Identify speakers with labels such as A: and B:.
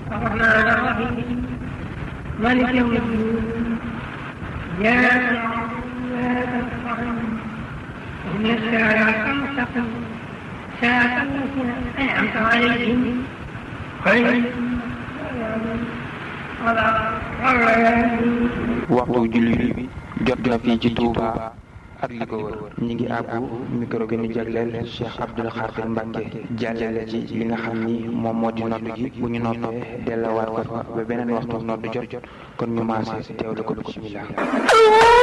A: الرحمن الرحيم مالك يوم الدين إياك نعبد وإياك نستعين اهدنا الصراط المستقيم صراط الذين أنعمت عليهم غير
B: waxtu julli bi jot na fii ci Touba ak li ko wër ñi ngi àbbu micro bi ñu jagleel Cheikh Abdoul Khadir Mbacke jàllale ci li nga xam ni moom moo di noddu gi bu ñu noppee delluwaat ko fa ba beneen waxtu noddu jot kon ñu maase teewlu ko bismillah